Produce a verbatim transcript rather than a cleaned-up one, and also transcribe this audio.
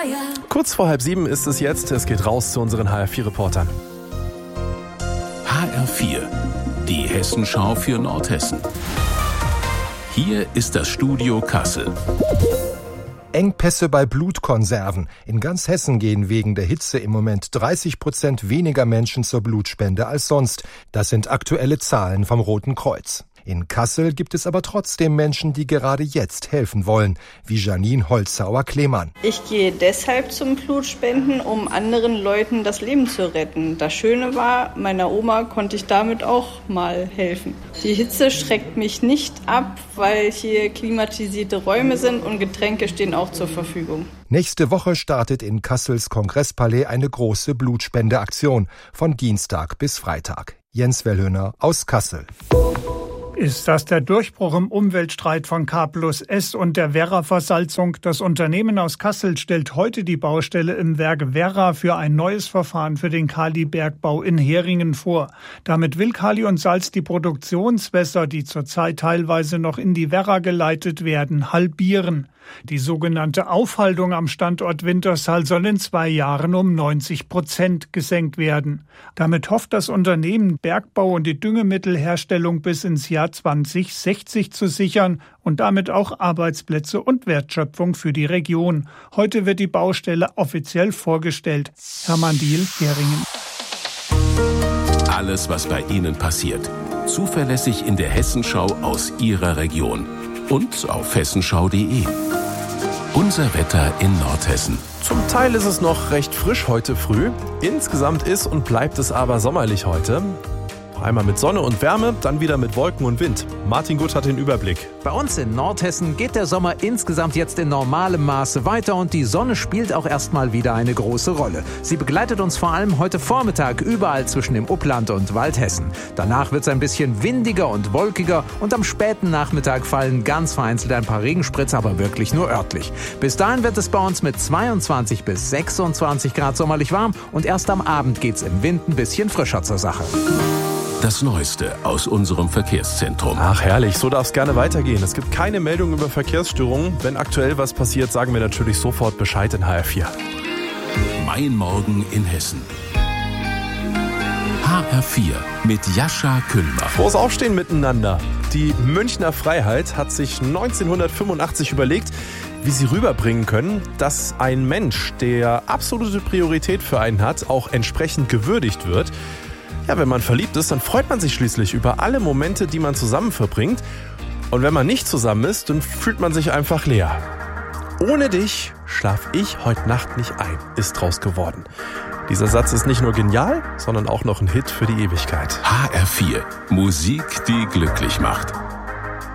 Kurz vor halb sieben ist es jetzt. Es geht raus zu unseren H R vier Reportern. H R vier, die Hessenschau für Nordhessen. Hier ist das Studio Kassel. Engpässe bei Blutkonserven. In ganz Hessen gehen wegen der Hitze im Moment dreißig Prozent weniger Menschen zur Blutspende als sonst. Das sind aktuelle Zahlen vom Roten Kreuz. In Kassel gibt es aber trotzdem Menschen, die gerade jetzt helfen wollen, wie Janine Holzhauer-Klemann. Ich gehe deshalb zum Blutspenden, um anderen Leuten das Leben zu retten. Das Schöne war, meiner Oma konnte ich damit auch mal helfen. Die Hitze schreckt mich nicht ab, weil hier klimatisierte Räume sind und Getränke stehen auch zur Verfügung. Nächste Woche startet in Kassels Kongresspalais eine große Blutspendeaktion von Dienstag bis Freitag. Jens Wellhöhner aus Kassel. Ist das der Durchbruch im Umweltstreit von K plus S und der Werra-Versalzung? Das Unternehmen aus Kassel stellt heute die Baustelle im Werk Werra für ein neues Verfahren für den Kalibergbau in Heringen vor. Damit will Kali und Salz die Produktionswässer, die zurzeit teilweise noch in die Werra geleitet werden, halbieren. Die sogenannte Aufhaltung am Standort Wintershall soll in zwei Jahren um neunzig Prozent gesenkt werden. Damit hofft das Unternehmen, Bergbau und die Düngemittelherstellung bis ins Jahr zwanzig sechzig zu sichern und damit auch Arbeitsplätze und Wertschöpfung für die Region. Heute wird die Baustelle offiziell vorgestellt. Hermann Diehl, Heringen. Alles, was bei Ihnen passiert, zuverlässig in der Hessenschau aus Ihrer Region und auf hessenschau punkt de. Unser Wetter in Nordhessen. Zum Teil ist es noch recht frisch heute früh. Insgesamt ist und bleibt es aber sommerlich heute. Einmal mit Sonne und Wärme, dann wieder mit Wolken und Wind. Martin Gutt hat den Überblick. Bei uns in Nordhessen geht der Sommer insgesamt jetzt in normalem Maße weiter und die Sonne spielt auch erstmal wieder eine große Rolle. Sie begleitet uns vor allem heute Vormittag überall zwischen dem Upland und Waldhessen. Danach wird es ein bisschen windiger und wolkiger und am späten Nachmittag fallen ganz vereinzelt ein paar Regenspritzer, aber wirklich nur örtlich. Bis dahin wird es bei uns mit zweiundzwanzig bis sechsundzwanzig Grad sommerlich warm und erst am Abend geht's im Wind ein bisschen frischer zur Sache. Das Neueste aus unserem Verkehrszentrum. Ach herrlich, so darf es gerne weitergehen. Es gibt keine Meldung über Verkehrsstörungen. Wenn aktuell was passiert, sagen wir natürlich sofort Bescheid in H R vier. Mein Morgen in Hessen. H R vier mit Jascha Kühlmann. Frohes Aufstehen miteinander. Die Münchner Freiheit hat sich neunzehnhundertfünfundachtzig überlegt, wie sie rüberbringen können, dass ein Mensch, der absolute Priorität für einen hat, auch entsprechend gewürdigt wird. Ja, wenn man verliebt ist, dann freut man sich schließlich über alle Momente, die man zusammen verbringt. Und wenn man nicht zusammen ist, dann fühlt man sich einfach leer. Ohne dich schlaf ich heute Nacht nicht ein, ist draus geworden. Dieser Satz ist nicht nur genial, sondern auch noch ein Hit für die Ewigkeit. H R vier, Musik, die glücklich macht.